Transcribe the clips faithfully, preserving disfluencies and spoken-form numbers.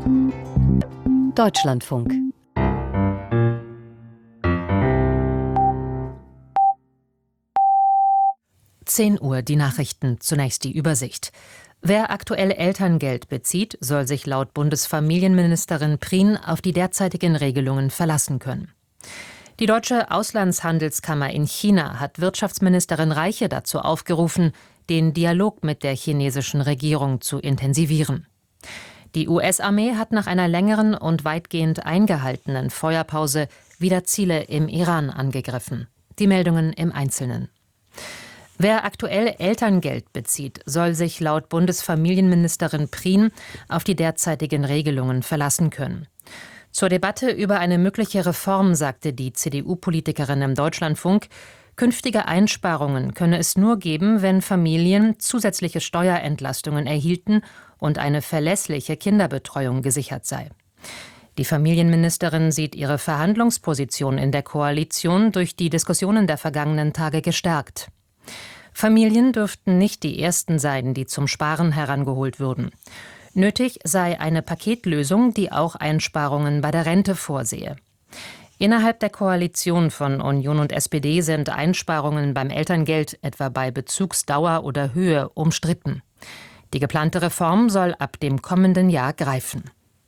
Deutschlandfunk. zehn Uhr, die Nachrichten, zunächst die Übersicht. Wer aktuell Elterngeld bezieht, soll sich laut Bundesfamilienministerin Prien auf die derzeitigen Regelungen verlassen können. Die Deutsche Auslandshandelskammer in China hat Wirtschaftsministerin Reiche dazu aufgerufen, den Dialog mit der chinesischen Regierung zu intensivieren. Die U S-Armee hat nach einer längeren und weitgehend eingehaltenen Feuerpause wieder Ziele im Iran angegriffen. Die Meldungen im Einzelnen. Wer aktuell Elterngeld bezieht, soll sich laut Bundesfamilienministerin Prien auf die derzeitigen Regelungen verlassen können. Zur Debatte über eine mögliche Reform sagte die C D U-Politikerin im Deutschlandfunk, künftige Einsparungen könne es nur geben, wenn Familien zusätzliche Steuerentlastungen erhielten und eine verlässliche Kinderbetreuung gesichert sei. Die Familienministerin sieht ihre Verhandlungsposition in der Koalition durch die Diskussionen der vergangenen Tage gestärkt. Familien dürften nicht die ersten sein, die zum Sparen herangeholt würden. Nötig sei eine Paketlösung, die auch Einsparungen bei der Rente vorsehe. Innerhalb der Koalition von Union und S P D sind Einsparungen beim Elterngeld, etwa bei Bezugsdauer oder Höhe, umstritten. Die geplante Reform soll ab dem kommenden Jahr greifen.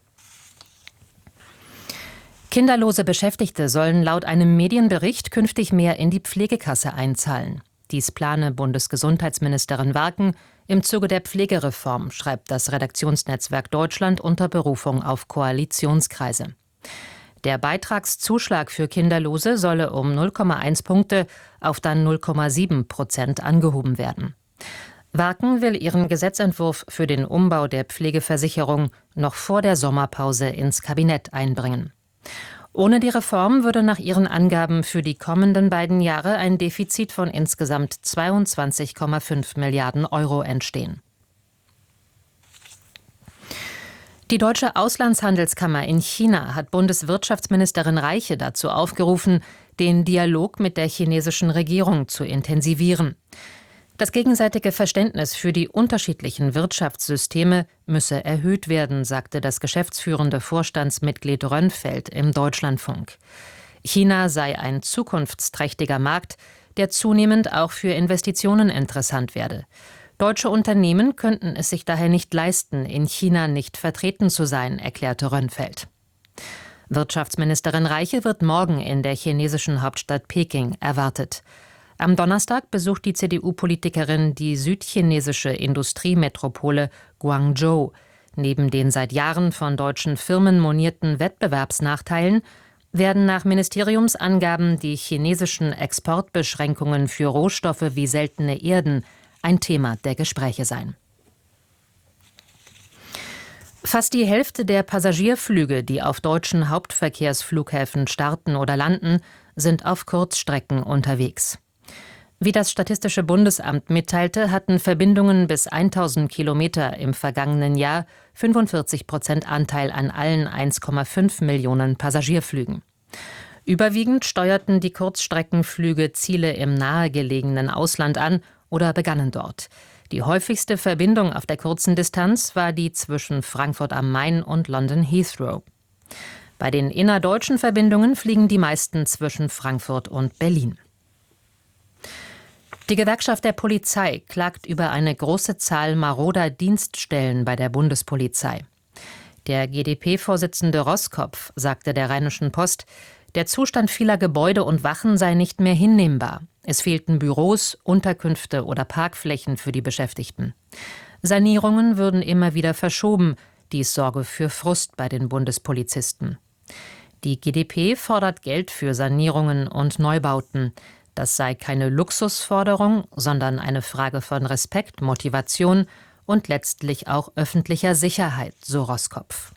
Kinderlose Beschäftigte sollen laut einem Medienbericht künftig mehr in die Pflegekasse einzahlen. Dies plane Bundesgesundheitsministerin Warken im Zuge der Pflegereform, schreibt das Redaktionsnetzwerk Deutschland unter Berufung auf Koalitionskreise. Der Beitragszuschlag für Kinderlose solle um null Komma eins Punkte auf dann null Komma sieben Prozent angehoben werden. Warken will ihren Gesetzentwurf für den Umbau der Pflegeversicherung noch vor der Sommerpause ins Kabinett einbringen. Ohne die Reform würde nach ihren Angaben für die kommenden beiden Jahre ein Defizit von insgesamt zweiundzwanzig Komma fünf Milliarden Euro entstehen. Die Deutsche Auslandshandelskammer in China hat Bundeswirtschaftsministerin Reiche dazu aufgerufen, den Dialog mit der chinesischen Regierung zu intensivieren. Das gegenseitige Verständnis für die unterschiedlichen Wirtschaftssysteme müsse erhöht werden, sagte das geschäftsführende Vorstandsmitglied Rönnfeld im Deutschlandfunk. China sei ein zukunftsträchtiger Markt, der zunehmend auch für Investitionen interessant werde. Deutsche Unternehmen könnten es sich daher nicht leisten, in China nicht vertreten zu sein, erklärte Rönnfeld. Wirtschaftsministerin Reiche wird morgen in der chinesischen Hauptstadt Peking erwartet. Am Donnerstag besucht die C D U-Politikerin die südchinesische Industriemetropole Guangzhou. Neben den seit Jahren von deutschen Firmen monierten Wettbewerbsnachteilen werden nach Ministeriumsangaben die chinesischen Exportbeschränkungen für Rohstoffe wie seltene Erden ein Thema der Gespräche sein. Fast die Hälfte der Passagierflüge, die auf deutschen Hauptverkehrsflughäfen starten oder landen, sind auf Kurzstrecken unterwegs. Wie das Statistische Bundesamt mitteilte, hatten Verbindungen bis tausend Kilometer im vergangenen Jahr fünfundvierzig Prozent Anteil an allen eins Komma fünf Millionen Passagierflügen. Überwiegend steuerten die Kurzstreckenflüge Ziele im nahegelegenen Ausland an oder begannen dort. Die häufigste Verbindung auf der kurzen Distanz war die zwischen Frankfurt am Main und London Heathrow. Bei den innerdeutschen Verbindungen fliegen die meisten zwischen Frankfurt und Berlin. Die Gewerkschaft der Polizei klagt über eine große Zahl maroder Dienststellen bei der Bundespolizei. Der G D P-Vorsitzende Roskopf sagte der Rheinischen Post, der Zustand vieler Gebäude und Wachen sei nicht mehr hinnehmbar. Es fehlten Büros, Unterkünfte oder Parkflächen für die Beschäftigten. Sanierungen würden immer wieder verschoben. Dies sorge für Frust bei den Bundespolizisten. Die G D P fordert Geld für Sanierungen und Neubauten. Das sei keine Luxusforderung, sondern eine Frage von Respekt, Motivation und letztlich auch öffentlicher Sicherheit, so Roskopf.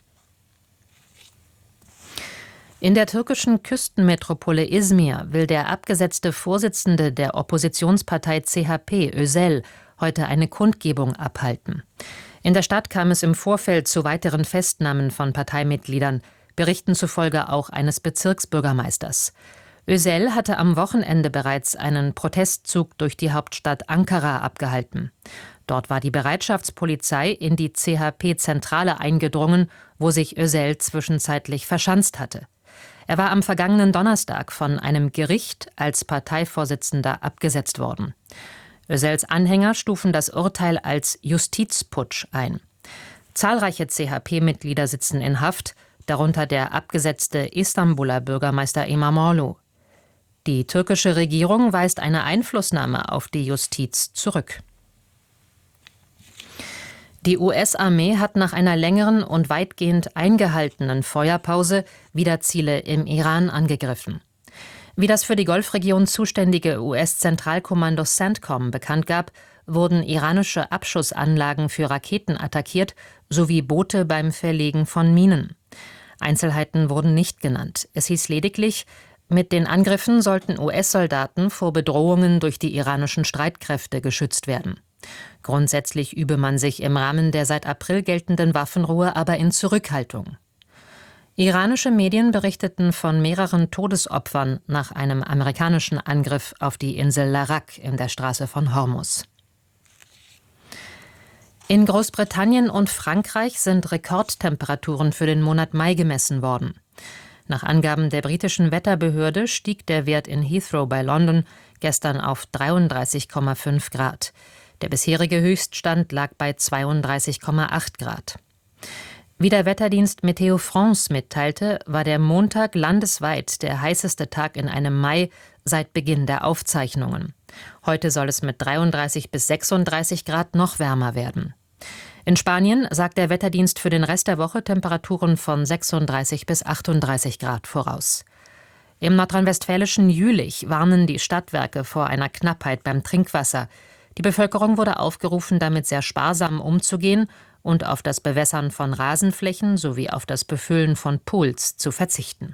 In der türkischen Küstenmetropole Izmir will der abgesetzte Vorsitzende der Oppositionspartei C H P, Özel, heute eine Kundgebung abhalten. In der Stadt kam es im Vorfeld zu weiteren Festnahmen von Parteimitgliedern, Berichten zufolge auch eines Bezirksbürgermeisters. Özel hatte am Wochenende bereits einen Protestzug durch die Hauptstadt Ankara abgehalten. Dort war die Bereitschaftspolizei in die C H P-Zentrale eingedrungen, wo sich Özel zwischenzeitlich verschanzt hatte. Er war am vergangenen Donnerstag von einem Gericht als Parteivorsitzender abgesetzt worden. Özels Anhänger stufen das Urteil als Justizputsch ein. Zahlreiche C H P-Mitglieder sitzen in Haft, darunter der abgesetzte Istanbuler Bürgermeister İmamoğlu. Die türkische Regierung weist eine Einflussnahme auf die Justiz zurück. Die U S-Armee hat nach einer längeren und weitgehend eingehaltenen Feuerpause wieder Ziele im Iran angegriffen. Wie das für die Golfregion zuständige U S-Zentralkommando CENTCOM bekannt gab, wurden iranische Abschussanlagen für Raketen attackiert, sowie Boote beim Verlegen von Minen. Einzelheiten wurden nicht genannt. Es hieß lediglich, mit den Angriffen sollten U S-Soldaten vor Bedrohungen durch die iranischen Streitkräfte geschützt werden. Grundsätzlich übe man sich im Rahmen der seit April geltenden Waffenruhe aber in Zurückhaltung. Iranische Medien berichteten von mehreren Todesopfern nach einem amerikanischen Angriff auf die Insel Larak in der Straße von Hormuz. In Großbritannien und Frankreich sind Rekordtemperaturen für den Monat Mai gemessen worden. Nach Angaben der britischen Wetterbehörde stieg der Wert in Heathrow bei London gestern auf dreiunddreißig Komma fünf Grad. Der bisherige Höchststand lag bei zweiunddreißig Komma acht Grad. Wie der Wetterdienst Meteo France mitteilte, war der Montag landesweit der heißeste Tag in einem Mai seit Beginn der Aufzeichnungen. Heute soll es mit dreiunddreißig bis sechsunddreißig Grad noch wärmer werden. In Spanien sagt der Wetterdienst für den Rest der Woche Temperaturen von sechsunddreißig bis achtunddreißig Grad voraus. Im nordrhein-westfälischen Jülich warnen die Stadtwerke vor einer Knappheit beim Trinkwasser. Die Bevölkerung wurde aufgerufen, damit sehr sparsam umzugehen und auf das Bewässern von Rasenflächen sowie auf das Befüllen von Pools zu verzichten.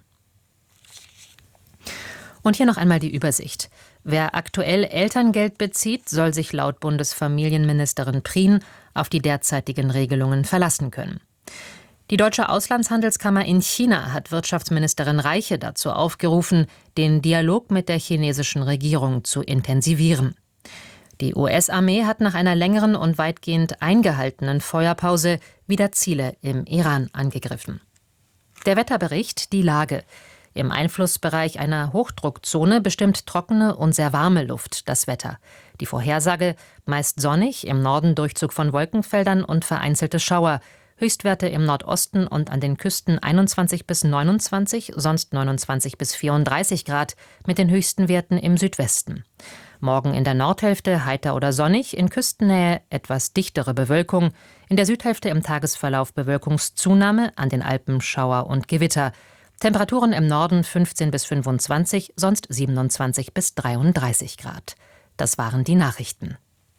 Und hier noch einmal die Übersicht. Wer aktuell Elterngeld bezieht, soll sich laut Bundesfamilienministerin Prien auf die derzeitigen Regelungen verlassen können. Die Deutsche Auslandshandelskammer in China hat Wirtschaftsministerin Reiche dazu aufgerufen, den Dialog mit der chinesischen Regierung zu intensivieren. Die U S-Armee hat nach einer längeren und weitgehend eingehaltenen Feuerpause wieder Ziele im Iran angegriffen. Der Wetterbericht, die Lage. Im Einflussbereich einer Hochdruckzone bestimmt trockene und sehr warme Luft das Wetter. Die Vorhersage: meist sonnig, im Norden Durchzug von Wolkenfeldern und vereinzelte Schauer. Höchstwerte im Nordosten und an den Küsten einundzwanzig bis neunundzwanzig, sonst neunundzwanzig bis vierunddreißig Grad, mit den höchsten Werten im Südwesten. Morgen in der Nordhälfte heiter oder sonnig, in Küstennähe etwas dichtere Bewölkung, in der Südhälfte im Tagesverlauf Bewölkungszunahme, an den Alpen Schauer und Gewitter. Temperaturen im Norden fünfzehn bis fünfundzwanzig, sonst siebenundzwanzig bis dreiunddreißig Grad. Das waren die Nachrichten.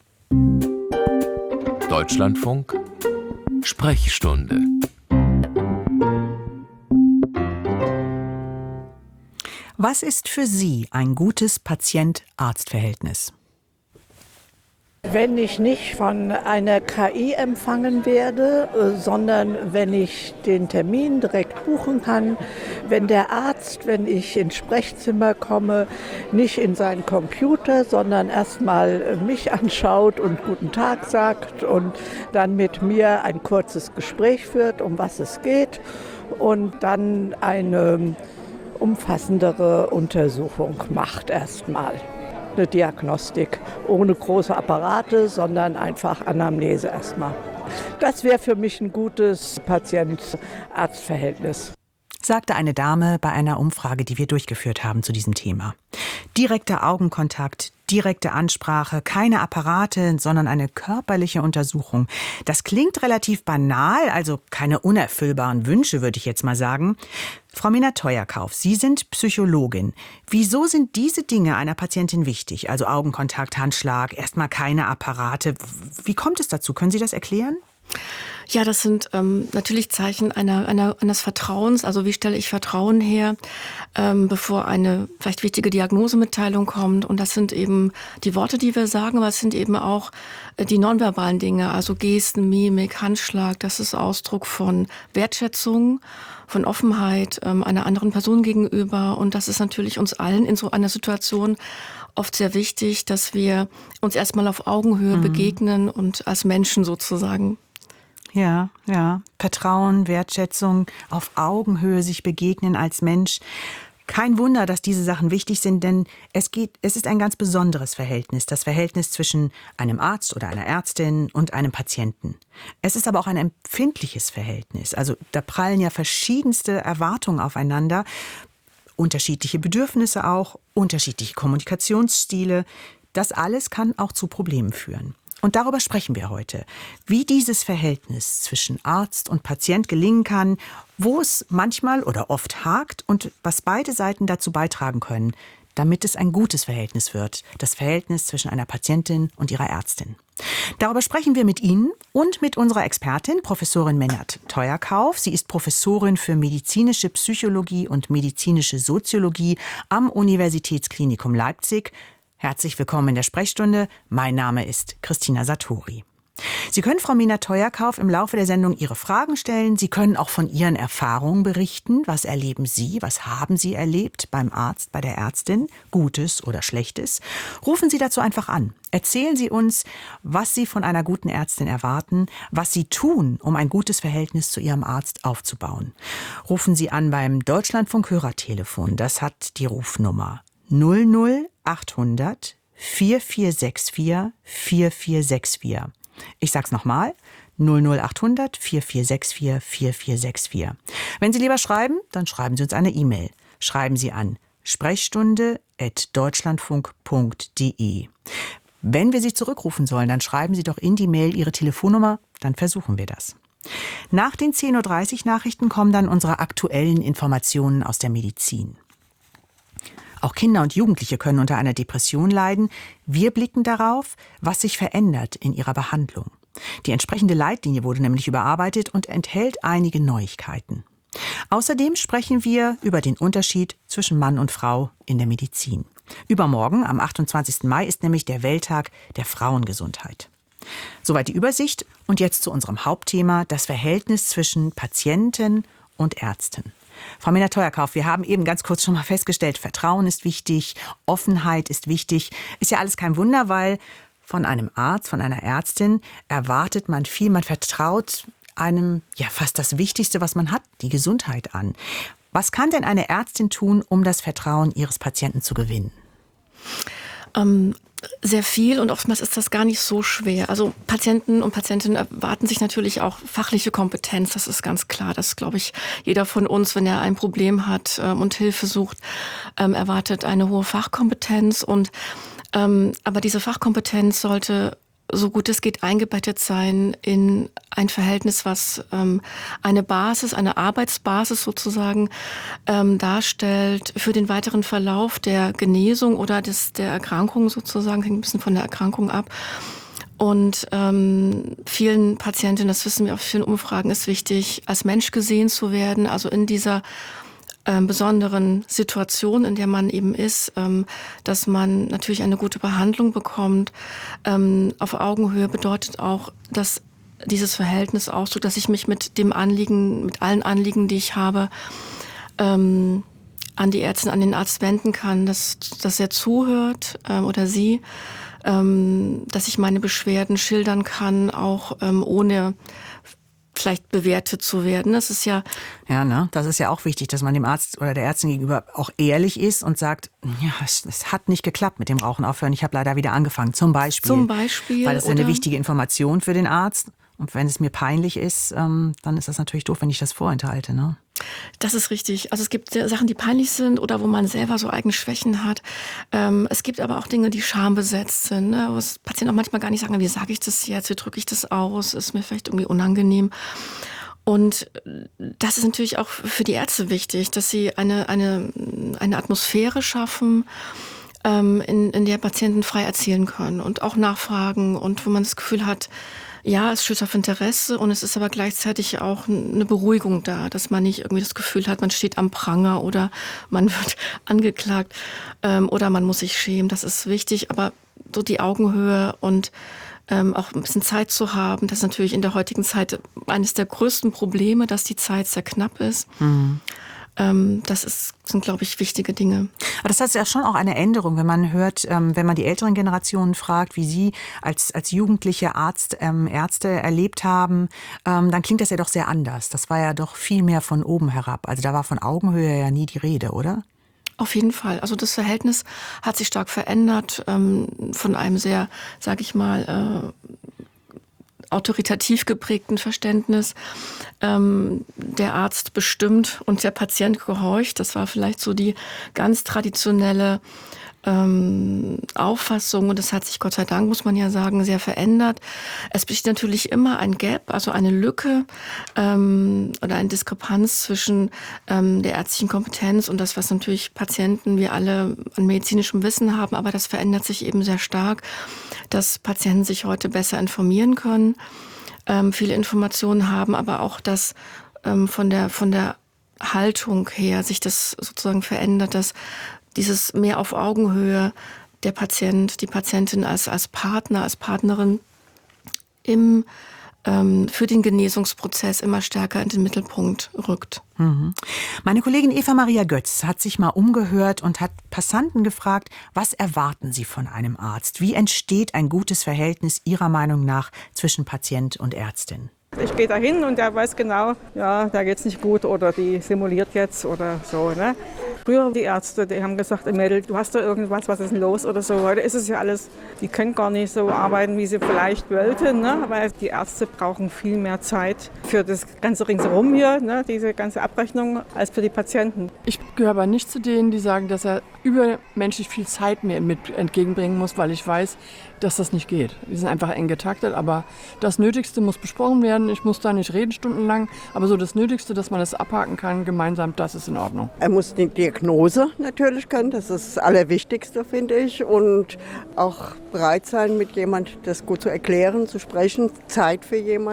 Deutschlandfunk Sprechstunde. Was ist für Sie ein gutes Patient-Arzt-Verhältnis? Wenn ich nicht von einer K I empfangen werde, sondern wenn ich den Termin direkt buchen kann, wenn der Arzt, wenn ich ins Sprechzimmer komme, nicht in seinen Computer, sondern erstmal mich anschaut und guten Tag sagt und dann mit mir ein kurzes Gespräch führt, um was es geht, und dann eine umfassendere Untersuchung macht erstmal. Eine Diagnostik ohne große Apparate, sondern einfach Anamnese erstmal. Das wäre für mich ein gutes Patient-Arzt-Verhältnis. Sagte eine Dame bei einer Umfrage, die wir durchgeführt haben zu diesem Thema. Direkter Augenkontakt, direkte Ansprache, keine Apparate, sondern eine körperliche Untersuchung. Das klingt relativ banal, also keine unerfüllbaren Wünsche, würde ich jetzt mal sagen. Frau Minna-Teuerkauf, Sie sind Psychologin. Wieso sind diese Dinge einer Patientin wichtig? Also Augenkontakt, Handschlag, erstmal keine Apparate. Wie kommt es dazu? Können Sie das erklären? Ja, das sind ähm, natürlich Zeichen einer, einer, eines Vertrauens. Also wie stelle ich Vertrauen her, ähm, bevor eine vielleicht wichtige Diagnosemitteilung kommt. Und das sind eben die Worte, die wir sagen, aber es sind eben auch äh, die nonverbalen Dinge, also Gesten, Mimik, Handschlag. Das ist Ausdruck von Wertschätzung, von Offenheit ähm, einer anderen Person gegenüber. Und das ist natürlich uns allen in so einer Situation oft sehr wichtig, dass wir uns erstmal auf Augenhöhe mhm. begegnen und als Menschen sozusagen. Ja, ja. Vertrauen, Wertschätzung, auf Augenhöhe sich begegnen als Mensch. Kein Wunder, dass diese Sachen wichtig sind, denn es geht, es ist ein ganz besonderes Verhältnis, das Verhältnis zwischen einem Arzt oder einer Ärztin und einem Patienten. Es ist aber auch ein empfindliches Verhältnis. Also da prallen ja verschiedenste Erwartungen aufeinander, unterschiedliche Bedürfnisse auch, unterschiedliche Kommunikationsstile. Das alles kann auch zu Problemen führen. Und darüber sprechen wir heute, wie dieses Verhältnis zwischen Arzt und Patient gelingen kann, wo es manchmal oder oft hakt und was beide Seiten dazu beitragen können, damit es ein gutes Verhältnis wird, das Verhältnis zwischen einer Patientin und ihrer Ärztin. Darüber sprechen wir mit Ihnen und mit unserer Expertin, Professorin Mennert Theuerkauf. Sie ist Professorin für medizinische Psychologie und medizinische Soziologie am Universitätsklinikum Leipzig. Herzlich willkommen in der Sprechstunde. Mein Name ist Christina Satori. Sie können Frau Mennert Theuerkauf im Laufe der Sendung Ihre Fragen stellen. Sie können auch von Ihren Erfahrungen berichten. Was erleben Sie? Was haben Sie erlebt beim Arzt, bei der Ärztin? Gutes oder Schlechtes? Rufen Sie dazu einfach an. Erzählen Sie uns, was Sie von einer guten Ärztin erwarten, was Sie tun, um ein gutes Verhältnis zu Ihrem Arzt aufzubauen. Rufen Sie an beim Deutschlandfunk Hörertelefon. Das hat die Rufnummer null null achthundert vier vier sechs vier vier vier sechs vier. Ich sag's nochmal, null null achthundert vier vier sechs vier vier vier sechs vier. Wenn Sie lieber schreiben, dann schreiben Sie uns eine E-Mail. Schreiben Sie an sprechstunde at deutschlandfunk punkt de. Wenn wir Sie zurückrufen sollen, dann schreiben Sie doch in die Mail Ihre Telefonnummer, dann versuchen wir das. Nach den zehn Uhr dreißig Nachrichten kommen dann unsere aktuellen Informationen aus der Medizin. Auch Kinder und Jugendliche können unter einer Depression leiden. Wir blicken darauf, was sich verändert in ihrer Behandlung. Die entsprechende Leitlinie wurde nämlich überarbeitet und enthält einige Neuigkeiten. Außerdem sprechen wir über den Unterschied zwischen Mann und Frau in der Medizin. Übermorgen, am achtundzwanzigsten Mai, ist nämlich der Welttag der Frauengesundheit. Soweit die Übersicht. Und jetzt zu unserem Hauptthema, das Verhältnis zwischen Patienten und Ärzten. Frau Mennert Theuerkauf, wir haben eben ganz kurz schon mal festgestellt, Vertrauen ist wichtig, Offenheit ist wichtig. Ist ja alles kein Wunder, weil von einem Arzt, von einer Ärztin erwartet man viel. Man vertraut einem ja fast das Wichtigste, was man hat, die Gesundheit an. Was kann denn eine Ärztin tun, um das Vertrauen ihres Patienten zu gewinnen? Ähm Sehr viel und oftmals ist das gar nicht so schwer. Also Patienten und Patientinnen erwarten sich natürlich auch fachliche Kompetenz, das ist ganz klar. Das glaube ich, jeder von uns, wenn er ein Problem hat ähm, und Hilfe sucht, ähm, erwartet eine hohe Fachkompetenz. Und ähm, aber diese Fachkompetenz sollte so gut es geht eingebettet sein in ein Verhältnis, was ähm, eine Basis, eine Arbeitsbasis sozusagen ähm, darstellt für den weiteren Verlauf der Genesung oder des, der Erkrankung sozusagen, hängt ein bisschen von der Erkrankung ab. Und ähm, vielen Patientinnen, das wissen wir auf vielen Umfragen, ist wichtig, als Mensch gesehen zu werden, also in dieser Ähm, besonderen Situation, in der man eben ist, ähm, dass man natürlich eine gute Behandlung bekommt. Ähm, auf Augenhöhe bedeutet auch, dass dieses Verhältnis auch so, dass ich mich mit dem Anliegen, mit allen Anliegen, die ich habe, ähm, an die Ärztin, an den Arzt wenden kann, dass, dass er zuhört ähm, oder sie, ähm, dass ich meine Beschwerden schildern kann, auch ähm, ohne vielleicht bewertet zu werden. Das ist ja... Ja, ne? Das ist ja auch wichtig, dass man dem Arzt oder der Ärztin gegenüber auch ehrlich ist und sagt, ja, es, es hat nicht geklappt mit dem Rauchen aufhören, ich habe leider wieder angefangen, zum Beispiel. Zum Beispiel. Weil das ist eine wichtige Information für den Arzt. Und wenn es mir peinlich ist, ähm, dann ist das natürlich doof, wenn ich das vorenthalte, ne? Das ist richtig. Also es gibt Sachen, die peinlich sind oder wo man selber so eigene Schwächen hat. Ähm, es gibt aber auch Dinge, die schambesetzt sind, ne? Wo Patienten auch manchmal gar nicht sagen, wie sage ich das jetzt, wie drücke ich das aus, ist mir vielleicht irgendwie unangenehm. Und das ist natürlich auch für die Ärzte wichtig, dass sie eine, eine, eine Atmosphäre schaffen, ähm, in, in der Patienten frei erzählen können und auch nachfragen und wo man das Gefühl hat, ja, es stößt auf Interesse und es ist aber gleichzeitig auch eine Beruhigung da, dass man nicht irgendwie das Gefühl hat, man steht am Pranger oder man wird angeklagt ähm, oder man muss sich schämen. Das ist wichtig, aber so die Augenhöhe und ähm, auch ein bisschen Zeit zu haben, das ist natürlich in der heutigen Zeit eines der größten Probleme, dass die Zeit sehr knapp ist. Mhm. Ähm, das ist, sind, glaube ich, wichtige Dinge. Aber das heißt ja schon auch eine Änderung, wenn man hört, ähm, wenn man die älteren Generationen fragt, wie sie als, als jugendliche Arzt, ähm, Ärzte erlebt haben, ähm, dann klingt das ja doch sehr anders. Das war ja doch viel mehr von oben herab. Also da war von Augenhöhe ja nie die Rede, oder? Auf jeden Fall. Also das Verhältnis hat sich stark verändert, ähm, von einem sehr, sage ich mal, äh, autoritativ geprägten Verständnis. Ähm, der Arzt bestimmt und der Patient gehorcht. Das war vielleicht so die ganz traditionelle ähm, Auffassung. Und das hat sich, Gott sei Dank, muss man ja sagen, sehr verändert. Es besteht natürlich immer ein Gap, also eine Lücke ähm, oder eine Diskrepanz zwischen ähm, der ärztlichen Kompetenz und das, was natürlich Patienten, wir alle an medizinischem Wissen haben. Aber das verändert sich eben sehr stark, dass Patienten sich heute besser informieren können, ähm, viele Informationen haben, aber auch, dass ähm, von der, von der Haltung her sich das sozusagen verändert, dass dieses mehr auf Augenhöhe der Patient, die Patientin als, als Partner, als Partnerin im, ähm, für den Genesungsprozess immer stärker in den Mittelpunkt rückt. Mhm. Meine Kollegin Eva Maria Götz hat sich mal umgehört und hat Passanten gefragt, was erwarten sie von einem Arzt? Wie entsteht ein gutes Verhältnis Ihrer Meinung nach zwischen Patient und Ärztin? Ich gehe da hin und der weiß genau, ja, da geht's nicht gut oder die simuliert jetzt oder so. Ne? Früher die Ärzte, die haben gesagt, Mädel, du hast da irgendwas, was ist denn los oder so. Heute ist es ja alles, die können gar nicht so arbeiten, wie sie vielleicht wollten. Ne? Aber die Ärzte brauchen viel mehr Zeit für das ganze Ringsherum hier, ne? Diese ganze Abrechnung, als für die Patienten. Ich gehöre aber nicht zu denen, die sagen, dass er übermenschlich viel Zeit mir mit entgegenbringen muss, weil ich weiß, dass das nicht geht. Die sind einfach eng getaktet, aber das Nötigste muss besprochen werden. Ich muss da nicht reden stundenlang, aber so das Nötigste, dass man das abhaken kann, gemeinsam, das ist in Ordnung. Er muss die Diagnose natürlich können, das ist das Allerwichtigste, finde ich. Und auch bereit sein, mit jemandem das gut zu erklären, zu sprechen, Zeit für jemanden.